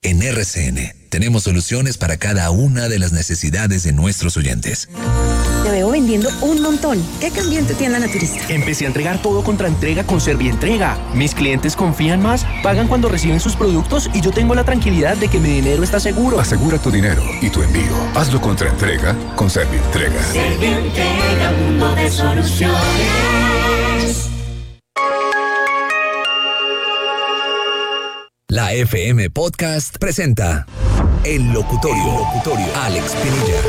En RCN tenemos soluciones para cada una de las necesidades de nuestros oyentes. Te veo vendiendo un montón. ¿Qué cambió en tu tienda naturista? Empecé a entregar todo contra entrega con Servientrega. Mis clientes confían más, pagan cuando reciben sus productos y yo tengo la tranquilidad de que mi dinero está seguro. Asegura tu dinero y tu envío. Hazlo contra entrega con Servientrega. Servientrega, mundo de soluciones. La FM Podcast presenta El Locutorio. Alex Pinilla.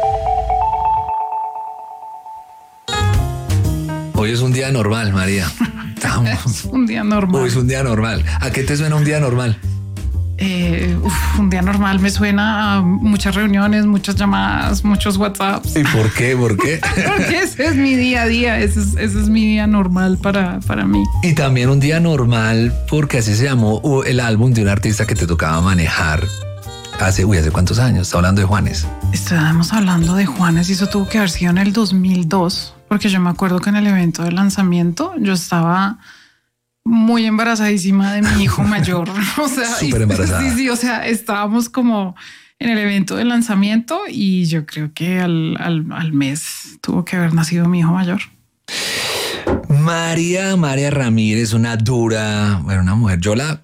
Hoy es un día normal, María. Es un día normal. Hoy es un día normal. ¿A qué te suena un día normal? Un día normal me suena a muchas reuniones, muchas llamadas, muchos WhatsApps. ¿Y por qué? Porque ese es mi día a día. Ese es mi día normal para mí. Y también un día normal porque así se llamó el álbum de un artista que te tocaba manejar ¿hace cuántos años? Está hablando de Juanes. Estábamos hablando de Juanes y eso tuvo que haber sido en el 2002, porque yo me acuerdo que en el evento de lanzamiento yo estaba muy embarazadísima de mi hijo mayor. O sea, súper embarazada. Sí, o sea, estábamos como en el evento de lanzamiento y yo creo que al mes tuvo que haber nacido mi hijo mayor. María Ramírez, una mujer. Yo la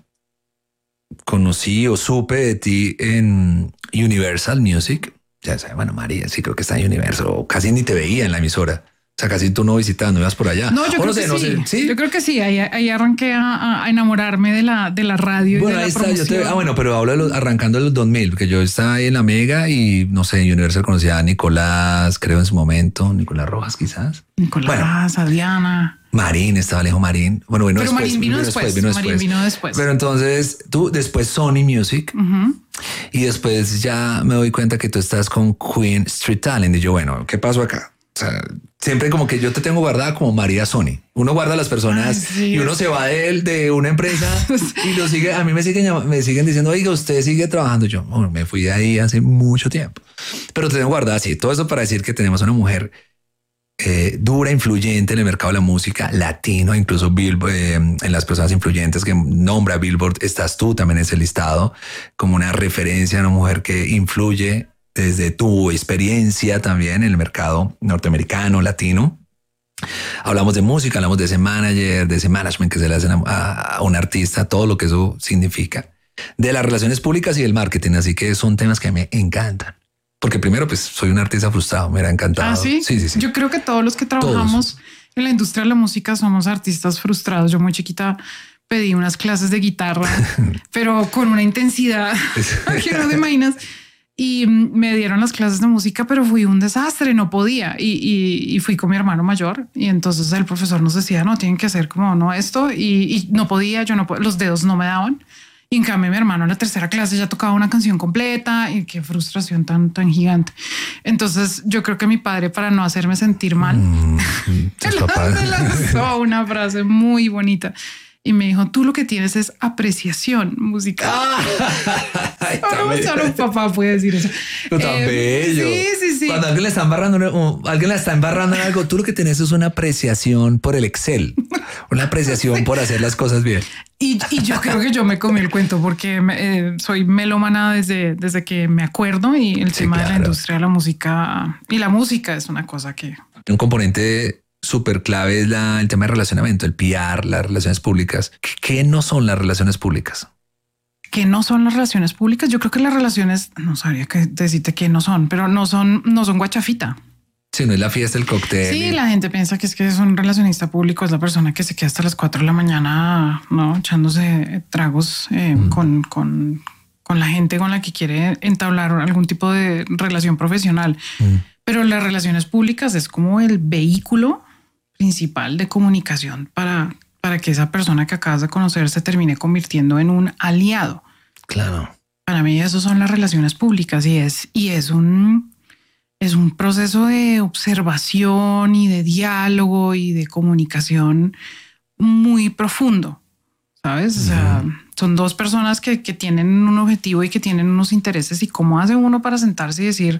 conocí o supe de ti en Universal Music. Ya sabes, bueno, María, sí creo que está en Universal. Casi ni te veía en la emisora. O sea, casi tú no visitabas, no ibas por allá. No, yo creo que sí. ¿Sí? Yo creo que sí. Ahí arranqué a enamorarme de la radio. Bueno, y de ahí la promoción. bueno, pero hablo arrancando de los 2000, porque yo estaba ahí en la Mega y no sé, en Universal conocía a Nicolás, creo en su momento, Nicolás Rojas quizás. Nicolás, Adriana. Marín, estaba Alejo Marín. Bueno, pero Marín vino después. Marín vino después. Pero entonces tú después Sony Music y después ya me doy cuenta que tú estás con Queen Street Talent y yo, bueno, ¿qué pasó acá? O sea, siempre como que yo te tengo guardada como María Sony. Uno guarda a las personas y uno se va de una empresa y lo sigue. A mí me siguen diciendo, oiga, usted sigue trabajando. Yo me fui de ahí hace mucho tiempo, pero te tengo guardada así. Todo eso para decir que tenemos una mujer dura, influyente en el mercado de la música latino, incluso Billboard, en las personas influyentes que nombra Billboard, estás tú también en ese listado como una referencia, una mujer que influye desde tu experiencia también en el mercado norteamericano, latino. Hablamos de música, hablamos de ese manager, de ese management que se le hace a un artista, todo lo que eso significa, de las relaciones públicas y el marketing. Así que son temas que me encantan. Porque primero, pues soy un artista frustrado, me hubiera encantado. ¿Ah, sí? Sí. Yo creo que todos los que trabajamos en la industria de la música somos artistas frustrados. Yo muy chiquita pedí unas clases de guitarra, pero con una intensidad que no te imaginas. Y me dieron las clases de música, pero fui un desastre, no podía. Y fui con mi hermano mayor. Y entonces el profesor nos decía, no, tienen que hacer como esto. Y no podía, los dedos no me daban. Y en cambio mi hermano en la tercera clase ya tocaba una canción completa y qué frustración tan gigante. Entonces yo creo que mi padre, para no hacerme sentir mal, me lanzó una frase muy bonita y me dijo, tú lo que tienes es apreciación musical. Solo un papá puede decir eso. Pero tan bello. Sí. Cuando alguien le está embarrando en algo, tú lo que tienes es una apreciación por el Excel, una apreciación por hacer las cosas bien. Y yo creo que yo me comí el cuento porque soy melómana desde que me acuerdo y el tema de la industria de la música y la música es una cosa que... Un componente súper clave es el tema de relacionamiento, el PR, las relaciones públicas. ¿Qué no son las relaciones públicas? ¿Qué no son las relaciones públicas? Yo creo que las relaciones, no sabría qué decirte qué no son, pero no son guachafita. Sí, no es la fiesta, el cóctel. Sí, la gente piensa que es un relacionista público, es la persona que se queda hasta las 4 de la mañana, ¿no? Echándose tragos con la gente con la que quiere entablar algún tipo de relación profesional. Pero las relaciones públicas es como el vehículo principal de comunicación para que esa persona que acabas de conocer se termine convirtiendo en un aliado. Claro. Para mí eso son las relaciones públicas y es un proceso de observación y de diálogo y de comunicación muy profundo, ¿sabes? O sea, son dos personas que tienen un objetivo y que tienen unos intereses y cómo hace uno para sentarse y decir,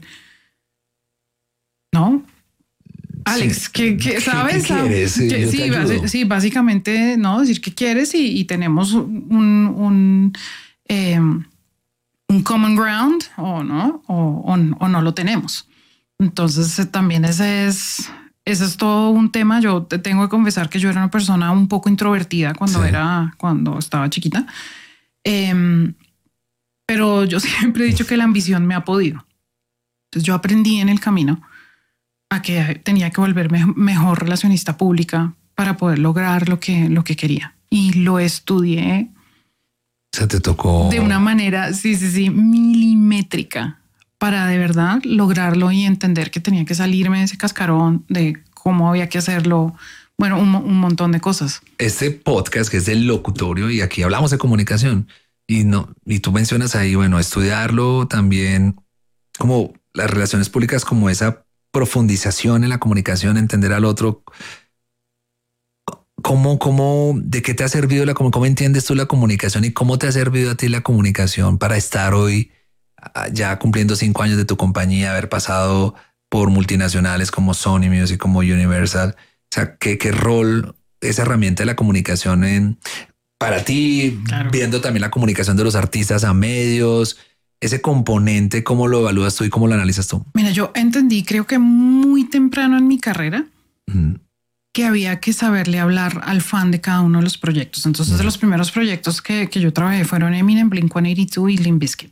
¿no? Alex, ¿qué sabes? ¿Qué quieres? Sí, básicamente, ¿no? Decir qué quieres y tenemos un common ground o no, o no lo tenemos. Entonces también ese es todo un tema. Yo te tengo que confesar que yo era una persona un poco introvertida cuando estaba chiquita. Pero yo siempre he dicho que la ambición me ha podido. Entonces yo aprendí en el camino a que tenía que volverme mejor relacionista pública para poder lograr lo que quería. Y lo estudié. Se te tocó de una manera, sí, milimétrica para de verdad lograrlo y entender que tenía que salirme de ese cascarón, de cómo había que hacerlo. Bueno, un montón de cosas. Este podcast que es del locutorio y aquí hablamos de comunicación y tú mencionas ahí, bueno, estudiarlo también como las relaciones públicas, como esa profundización en la comunicación, entender al otro. ¿De qué te ha servido cómo entiendes tú la comunicación y cómo te ha servido a ti la comunicación para estar hoy ya cumpliendo 5 años de tu compañía, haber pasado por multinacionales como Sony Music, como Universal? O sea, ¿qué rol esa herramienta de la comunicación para ti, claro, viendo también la comunicación de los artistas a medios, ese componente, cómo lo evalúas tú y cómo lo analizas tú? Mira, yo entendí, creo que muy temprano en mi carrera, que había que saberle hablar al fan de cada uno de los proyectos. Entonces, de los primeros proyectos que yo trabajé fueron Eminem, Blink-182 y Limp Bizkit.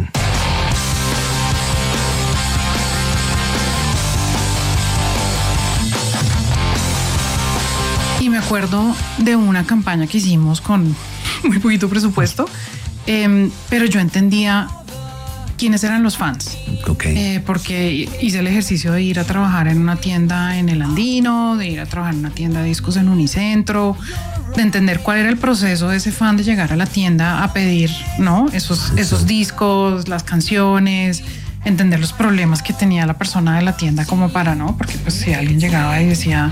Y me acuerdo de una campaña que hicimos con muy poquito presupuesto, pero yo entendía quiénes eran los fans. Porque hice el ejercicio de ir a trabajar en una tienda en el Andino, de ir a trabajar en una tienda de discos en Unicentro, de entender cuál era el proceso de ese fan de llegar a la tienda a pedir, ¿no? esos discos, las canciones, entender los problemas que tenía la persona de la tienda como para, ¿no? Porque pues si alguien llegaba y decía,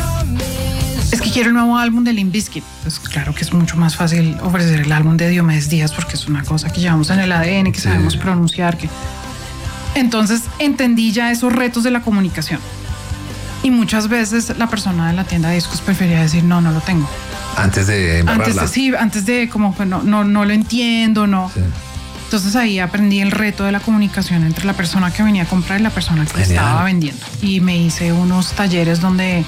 es que quiero el nuevo álbum de Limp Bizkit, pues claro que es mucho más fácil ofrecer el álbum de Diomedes Díaz porque es una cosa que llevamos en el ADN, que sabemos pronunciar. Entonces entendí ya esos retos de la comunicación. Y muchas veces la persona de la tienda de discos prefería decir, no lo tengo. Antes de embarrarla. Antes de como que no lo entiendo, no. Sí. Entonces ahí aprendí el reto de la comunicación entre la persona que venía a comprar y la persona que estaba vendiendo. Y me hice unos talleres donde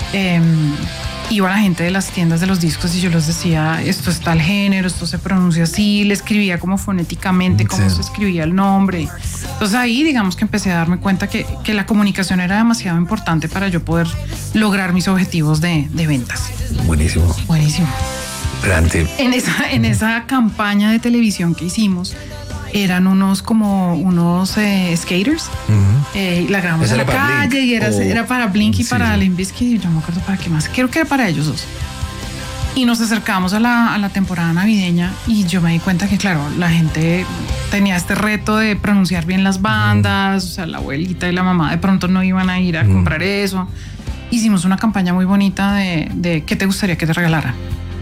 iba la gente de las tiendas de los discos y yo les decía, esto es tal género, esto se pronuncia así, le escribía como fonéticamente, cómo se escribía el nombre. Entonces ahí digamos que empecé a darme cuenta que la comunicación era demasiado importante para yo poder lograr mis objetivos de ventas. Buenísimo. Grande. En esa campaña de televisión que hicimos, eran unos skaters. La grabamos en la calle y era para Blink y para Limp Bizkit. Y yo no me acuerdo para qué más. Creo que era para ellos dos. Y nos acercamos a la temporada navideña y yo me di cuenta que, claro, la gente tenía este reto de pronunciar bien las bandas. O sea, la abuelita y la mamá de pronto no iban a ir a comprar eso. Hicimos una campaña muy bonita de ¿qué te gustaría que te regalara?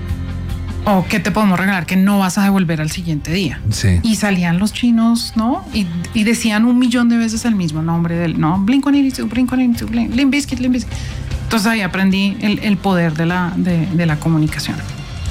O ¿qué te podemos regalar que no vas a devolver al siguiente día? Sí. Y salían los chinos, ¿no? Y decían 1.000.000 de veces el mismo nombre del, ¿no? Blink-182, Limp Bizkit. Entonces ahí aprendí el poder de la comunicación.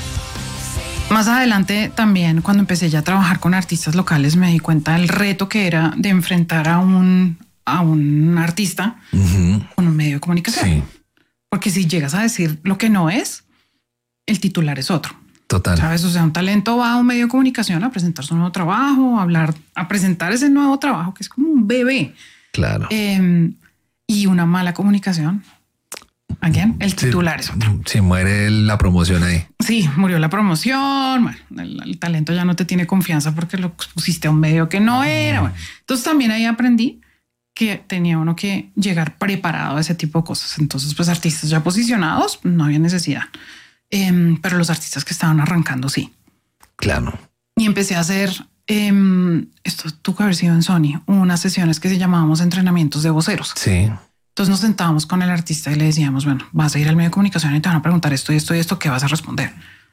Más adelante también, cuando empecé ya a trabajar con artistas locales, me di cuenta del reto que era de enfrentar a un artista con un medio de comunicación. Sí. Porque si llegas a decir lo que no es, el titular es otro. Total. ¿Sabes? O sea, un talento va a un medio de comunicación a presentar su nuevo trabajo, a presentar ese nuevo trabajo que es como un bebé. Claro. Y una mala comunicación. Again, el titular es otro. Sí, muere la promoción ahí. Sí, murió la promoción. Bueno, el talento ya no te tiene confianza porque lo pusiste a un medio que no era. Bueno, entonces también ahí aprendí que tenía uno que llegar preparado a ese tipo de cosas. Entonces, pues artistas ya posicionados, no había necesidad. Pero los artistas que estaban arrancando, sí. Claro. Y empecé a hacer, esto tuvo que haber sido en Sony, unas sesiones que se llamábamos entrenamientos de voceros. Sí. Entonces nos sentábamos con el artista y le decíamos, bueno, vas a ir al medio de comunicación y te van a preguntar esto y esto y esto, ¿qué vas a responder?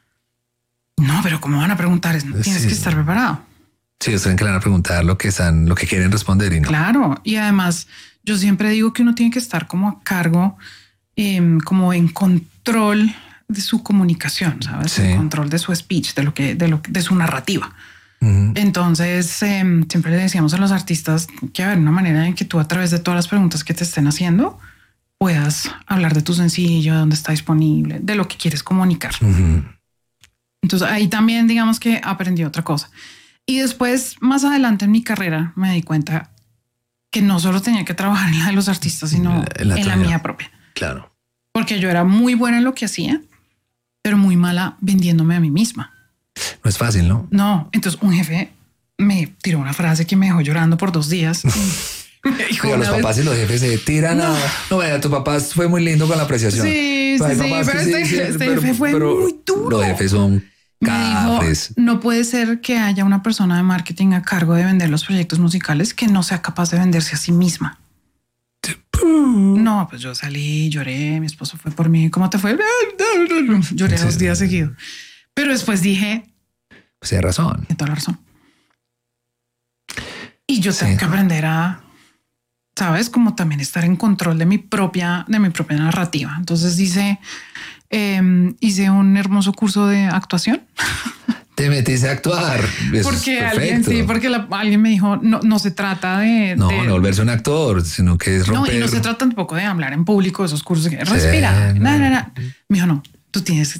No, pero ¿cómo van a preguntar? Tienes que estar preparado. Sí, ellos tienen que van a preguntar lo que quieren responder y no. Claro. Y además, yo siempre digo que uno tiene que estar como a cargo, como en control de su comunicación, ¿sabes? Sí. El control de su speech, de su narrativa. Entonces, siempre le decíamos a los artistas que haber una manera en que tú, a través de todas las preguntas que te estén haciendo, puedas hablar de tu sencillo, de dónde está disponible, de lo que quieres comunicar. Entonces, ahí también, digamos que aprendí otra cosa. Y después, más adelante en mi carrera, me di cuenta que no solo tenía que trabajar en la de los artistas, sino en la mía propia. Claro. Porque yo era muy buena en lo que hacía, pero muy mala vendiéndome a mí misma. No es fácil, ¿no? No. Entonces un jefe me tiró una frase que me dejó llorando por 2 días. Me dijo Oiga, los papás y los jefes se tiran no, vaya, tu papá fue muy lindo con la apreciación. Sí, pero este jefe fue muy duro. Los jefes son cafres. No puede ser que haya una persona de marketing a cargo de vender los proyectos musicales que no sea capaz de venderse a sí misma. No, pues yo salí, lloré, mi esposo fue por mí. ¿Cómo te fue? Lloré 2 días seguidos. Pero después dije... Pues hay razón. Tiene toda la razón. Y yo tengo que aprender a, ¿sabes? Como también estar en control de mi propia narrativa. Entonces hice un hermoso curso de actuación. Te metiste a actuar. Porque alguien me dijo, no se trata de... No volverse un actor, sino que es romper. No, y no se trata tampoco de hablar en público, esos cursos que respira. No. Me dijo, no, tú tienes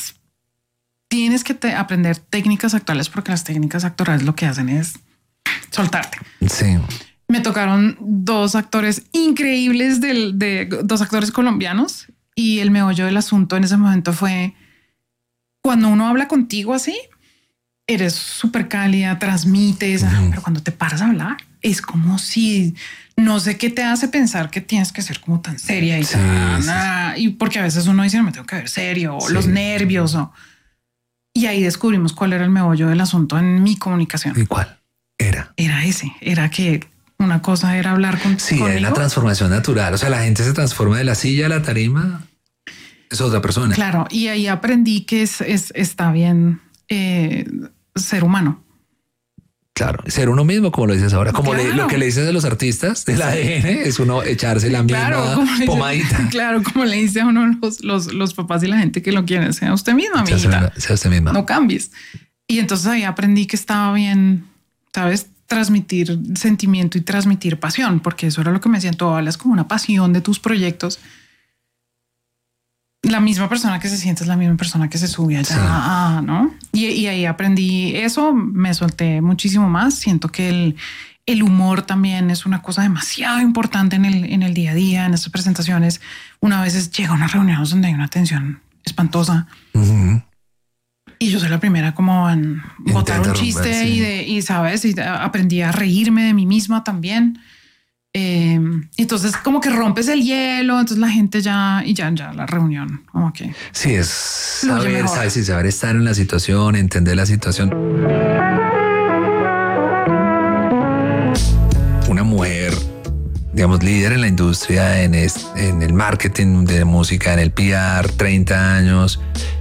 que aprender técnicas actuales, porque las técnicas actorales lo que hacen es soltarte. Sí. Me tocaron 2 actores increíbles de 2 actores colombianos, y el meollo del asunto en ese momento fue cuando uno habla contigo así, eres súper cálida, transmites, pero cuando te paras a hablar es como si no sé qué te hace pensar que tienes que ser como tan seria y y porque a veces uno dice no me tengo que ver serio, o los nervios y ahí descubrimos cuál era el meollo del asunto en mi comunicación. ¿Y cuál era? Era que una cosa era hablar contigo. Sí, es la transformación natural. O sea, la gente se transforma de la silla a la tarima. Es otra persona. Claro. Y ahí aprendí que está bien ser humano. Claro. Ser uno mismo, como lo dices ahora. Como lo que le dices a los artistas de la ADN es uno echarse la misma pomadita. Claro, como le dice a uno los papás y la gente que lo quieren. Sea usted misma, amiguita. Sea usted misma. No cambies. Y entonces ahí aprendí que estaba bien, ¿sabes? Transmitir sentimiento y transmitir pasión, porque eso era lo que me decían. Tú hablas como una pasión de tus proyectos. La misma persona que se siente es la misma persona que se sube allá, ¿no? Y ahí aprendí eso, me solté muchísimo más. Siento que el humor también es una cosa demasiado importante en el día a día, en estas presentaciones. Una vez llega a una reunión donde hay una tensión espantosa. Y yo soy la primera como en botar un chiste y sabes, y aprendí a reírme de mí misma también. Entonces como que rompes el hielo, entonces la gente ya la reunión como que sí, es saber estar en la situación, entender la situación. Una mujer, digamos, líder en la industria, en el marketing de música, en el PR, 30 años.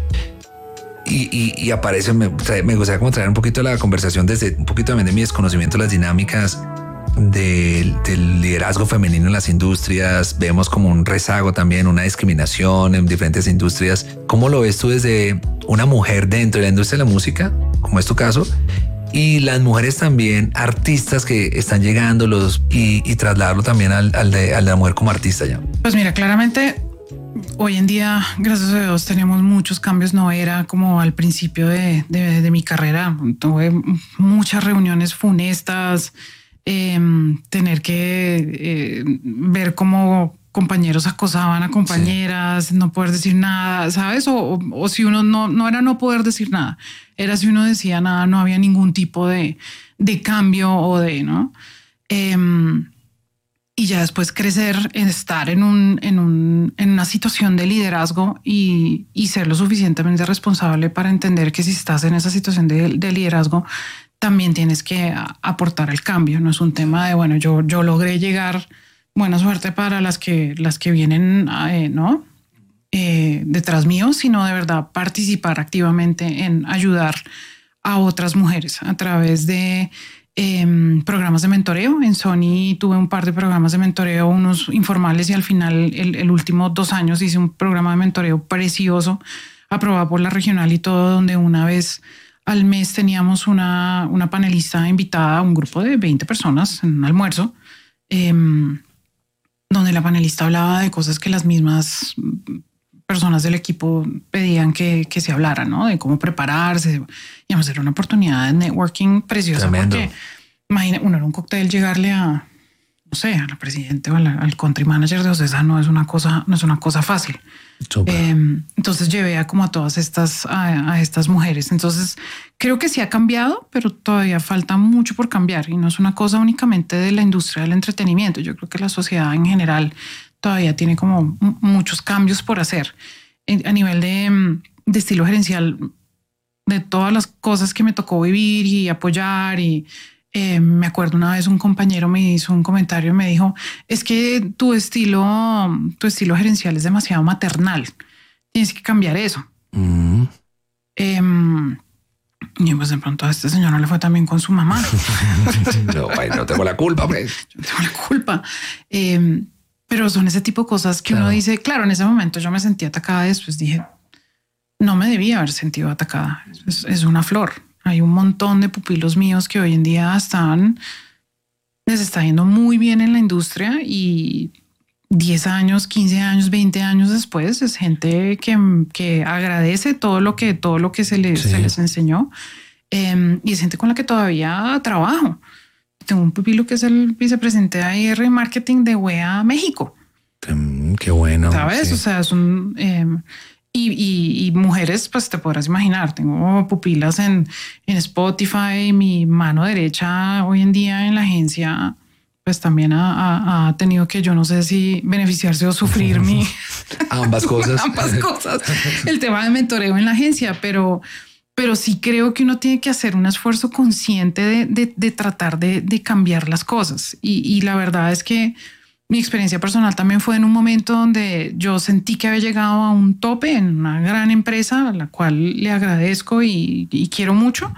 Y aparece, me gustaría como traer un poquito la conversación desde un poquito también de mi desconocimiento de las dinámicas del liderazgo femenino en las industrias. Vemos como un rezago también, una discriminación en diferentes industrias. ¿Cómo lo ves tú desde una mujer dentro de la industria de la música, como es tu caso? Y las mujeres también, artistas que están llegando y trasladarlo también al de la mujer como artista ya. Pues mira, claramente hoy en día, gracias a Dios, tenemos muchos cambios. No era como al principio de mi carrera. Tuve muchas reuniones funestas, tener que ver cómo compañeros acosaban a compañeras, no poder decir nada, ¿sabes? O si uno no era no poder decir nada, era si uno decía nada, no había ningún tipo de cambio o ¿no? Y ya después crecer, estar en una situación de liderazgo y ser lo suficientemente responsable para entender que si estás en esa situación de liderazgo, también tienes que aportar el cambio. No es un tema de, bueno, yo logré llegar, buena suerte para las que vienen, ¿no? Detrás mío, sino de verdad participar activamente en ayudar a otras mujeres a través de programas de mentoreo. En Sony tuve un par de programas de mentoreo, unos informales, y al final el último 2 años hice un programa de mentoreo precioso, aprobado por la regional y todo, donde una vez al mes teníamos una panelista invitada a un grupo de 20 personas en un almuerzo, donde la panelista hablaba de cosas que las mismas personas del equipo pedían que se hablara, ¿no? De cómo prepararse. Y además era una oportunidad de networking preciosa. Tremendo. Porque imagina, uno era un cóctel llegarle a, no sé, a la presidenta o al country manager de OCESA no es una cosa fácil. Entonces llevé a como a todas a estas mujeres. Entonces creo que sí ha cambiado, pero todavía falta mucho por cambiar y no es una cosa únicamente de la industria del entretenimiento. Yo creo que la sociedad en general todavía tiene como muchos cambios por hacer a nivel de estilo gerencial, de todas las cosas que me tocó vivir y apoyar. Y me acuerdo una vez un compañero me hizo un comentario y me dijo, es que tu estilo gerencial es demasiado maternal. Tienes que cambiar eso. Y pues de pronto a este señor no le fue tan bien con su mamá. No tengo la culpa. Pues. Yo tengo la culpa. Pero son ese tipo de cosas que uno dice, claro, en ese momento yo me sentí atacada y después dije, no me debía haber sentido atacada. Es una flor. Hay un montón de pupilos míos que hoy en día les está yendo muy bien en la industria y 10 años, 15 años, 20 años después es gente que agradece todo lo que se les enseñó y es gente con la que todavía trabajo. Tengo un pupilo que es el vicepresidente de AIR Marketing de UEA México. Qué bueno. ¿Sabes? Sí. O sea, es un... Y mujeres, pues te podrás imaginar, tengo pupilas en Spotify, mi mano derecha hoy en día en la agencia, pues también ha tenido que yo no sé si beneficiarse o sufrir ambas cosas. Ambas cosas. El tema de mentoreo en la agencia, pero sí creo que uno tiene que hacer un esfuerzo consciente de tratar de cambiar las cosas. Y la verdad es que mi experiencia personal también fue en un momento donde yo sentí que había llegado a un tope en una gran empresa a la cual le agradezco y quiero mucho.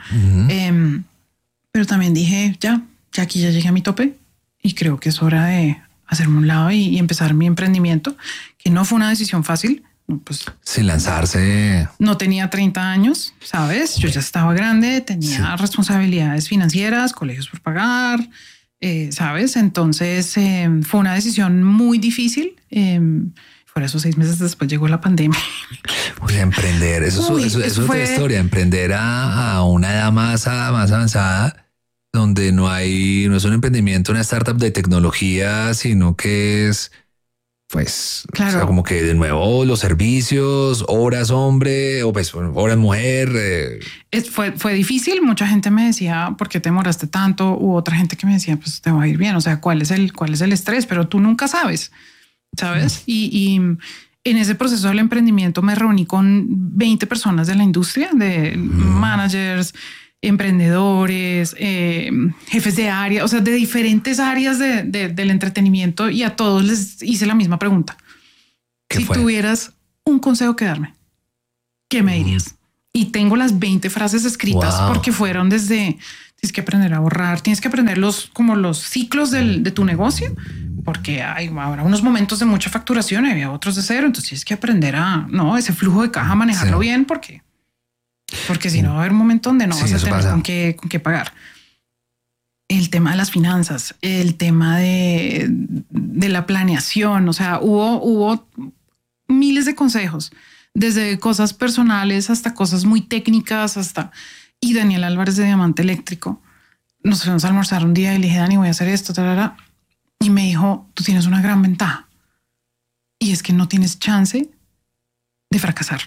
Pero también dije, ya aquí ya llegué a mi tope y creo que es hora de hacerme un lado y empezar mi emprendimiento, que no fue una decisión fácil. Pues, sin lanzarse. No tenía 30 años, ¿sabes? Yo ya estaba grande, tenía responsabilidades financieras, colegios por pagar, ¿sabes? Entonces fue una decisión muy difícil. Por esos 6 meses después llegó la pandemia. Pues emprender, eso es otra historia. Emprender a una edad más avanzada, donde no es un emprendimiento, una startup de tecnología, sino que es, pues, claro. O sea, como que de nuevo los servicios, horas hombre o pues horas mujer. Fue difícil. Mucha gente me decía, ¿por qué te demoraste tanto? U otra gente que me decía, pues te va a ir bien. O sea, ¿cuál es el estrés? Pero tú nunca sabes, ¿sabes? Y en ese proceso del emprendimiento me reuní con 20 personas de la industria, de managers, emprendedores, jefes de área, o sea, de diferentes áreas del entretenimiento, y a todos les hice la misma pregunta. Si tuvieras un consejo que darme, ¿qué me dirías? Y tengo las 20 frases escritas porque fueron desde tienes que aprender a borrar, tienes que aprender los ciclos de tu negocio, porque habrá unos momentos de mucha facturación y había otros de cero. Entonces tienes que aprender ese flujo de caja, manejarlo bien, porque si no va a haber un momento donde no vas a tener con qué pagar. El tema de las finanzas, el tema de la planeación, o sea, hubo miles de consejos, desde cosas personales hasta cosas muy técnicas, y Daniel Álvarez de Diamante Eléctrico. Nos fuimos a almorzar un día y le dije, Dani, voy a hacer esto, y me dijo, tú tienes una gran ventaja y es que no tienes chance de fracasar.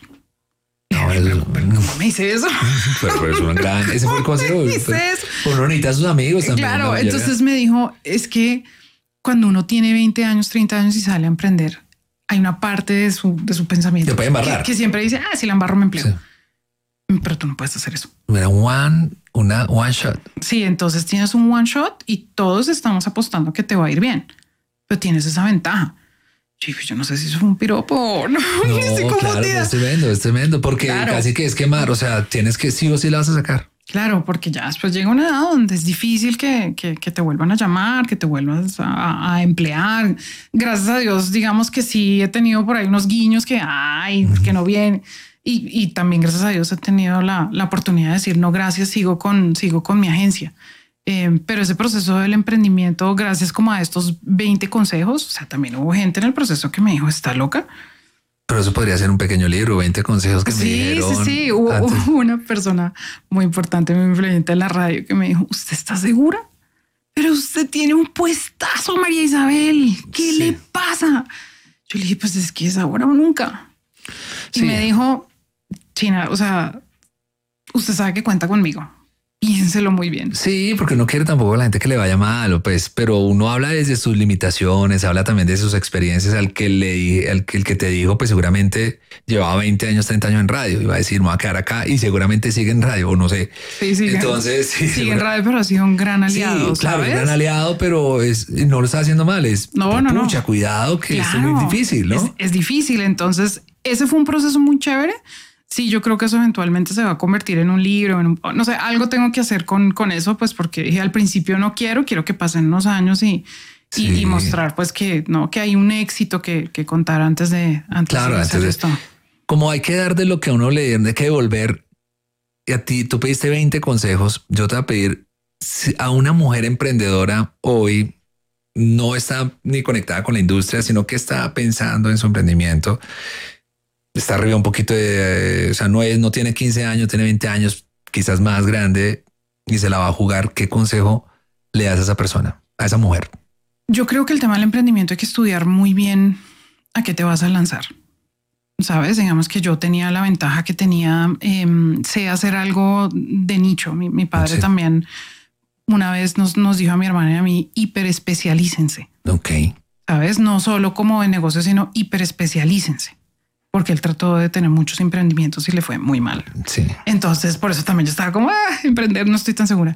¿Cómo me dice eso? Pero es un gran... Ese fue el consejo. Pues no necesita a sus amigos también. Claro, entonces me dijo, es que cuando uno tiene 20 años, 30 años y sale a emprender, hay una parte de su pensamiento que siempre dice, si la embarro me empleo. Sí. Pero tú no puedes hacer eso. Era una one shot. Sí, entonces tienes un one shot y todos estamos apostando que te va a ir bien, pero tienes esa ventaja. Yo no sé si eso fue un piropo o no. Claro, es tremendo, porque casi que es quemar. O sea, tienes que sí o sí la vas a sacar. Claro, porque ya después llega una edad donde es difícil que te vuelvan a llamar, que te vuelvas a emplear. Gracias a Dios, digamos que sí he tenido por ahí unos guiños que no viene. Y también gracias a Dios he tenido la oportunidad de decir no gracias, sigo con mi agencia. Pero ese proceso del emprendimiento, gracias como a estos 20 consejos, o sea, también hubo gente en el proceso que me dijo, ¿está loca? Pero eso podría ser un pequeño libro, 20 consejos que me dijeron. Sí. Hubo una persona muy importante, muy influyente en la radio que me dijo, ¿usted está segura? Pero usted tiene un puestazo, María Isabel. ¿Qué le pasa? Yo le dije, pues es que es ahora o nunca. Y me dijo, China, o sea, usted sabe que cuenta conmigo. Piénselo muy bien. Sí, porque no quiere tampoco a la gente que le vaya mal, pues, pero uno habla desde sus limitaciones, habla también de sus experiencias. El que te dijo, pues seguramente llevaba 20 años, 30 años en radio y va a decir, me voy a quedar acá y seguramente sigue en radio o no sé. Sí. Entonces, sigue en radio, pero ha sido un gran aliado. Sí, claro, ¿sabes? un gran aliado, pero no lo está haciendo mal. No. Mucha cuidado, que esto es muy difícil, ¿no? Es difícil. Entonces, ese fue un proceso muy chévere. Sí, yo creo que eso eventualmente se va a convertir en un libro, no sé, algo tengo que hacer con eso, pues porque dije al principio no quiero que pasen unos años y mostrar pues que hay un éxito que contar antes de hacer esto. Como hay que dar de lo que a uno le dieron, hay que devolver. Y a ti, tú pediste 20 consejos, yo te voy a pedir a una mujer emprendedora hoy, no está ni conectada con la industria, sino que está pensando en su emprendimiento. Está arriba un poquito o sea, no tiene 15 años, tiene 20 años, quizás más grande y se la va a jugar. ¿Qué consejo le das a esa persona, a esa mujer? Yo creo que el tema del emprendimiento hay que estudiar muy bien a qué te vas a lanzar. Sabes, digamos que yo tenía la ventaja que sé hacer algo de nicho. Mi padre también una vez nos dijo a mi hermana y a mí, hiperespecialícense. Ok. Sabes, no solo como de negocio, sino hiperespecialícense. Porque él trató de tener muchos emprendimientos y le fue muy mal. Sí. Entonces, por eso también yo estaba como, emprender, no estoy tan segura.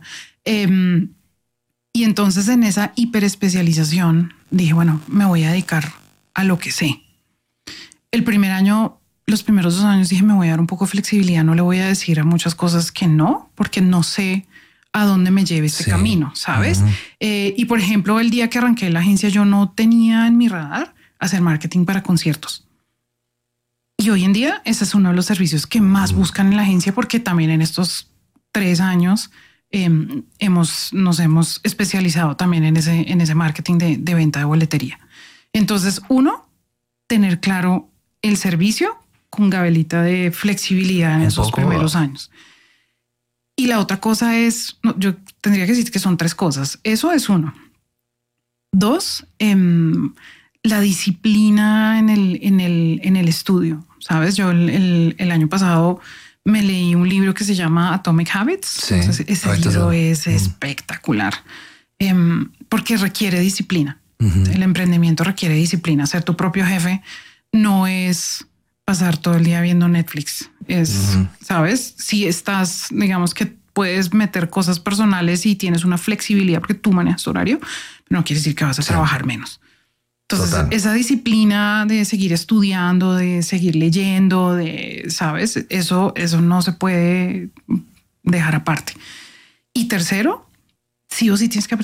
Y entonces en esa hiperespecialización dije, bueno, me voy a dedicar a lo que sé. El primer año, los primeros 2 años dije, me voy a dar un poco de flexibilidad, no le voy a decir a muchas cosas que no, porque no sé a dónde me lleve este camino, ¿sabes? Y por ejemplo, el día que arranqué la agencia, yo no tenía en mi radar hacer marketing para conciertos. Y hoy en día ese es uno de los servicios que más buscan en la agencia porque también en estos 3 años nos hemos especializado también en ese marketing de venta de boletería. Entonces, tener claro el servicio con gabelita de flexibilidad en esos primeros años. Y la otra cosa es, yo tendría que decir que son 3 cosas. Eso es 1. 2, la disciplina en el estudio. Sabes, yo el año pasado me leí un libro que se llama Atomic Habits. Sí. Entonces, ese libro es espectacular porque requiere disciplina. El emprendimiento requiere disciplina. Ser tu propio jefe no es pasar todo el día viendo Netflix. Sabes, si estás, digamos que puedes meter cosas personales y tienes una flexibilidad porque tú manejas tu horario, no quiere decir que vas a trabajar menos. Entonces, esa disciplina de seguir estudiando, de seguir leyendo, ¿sabes? Eso no se puede dejar aparte. Y tercero, sí o sí tienes que aprender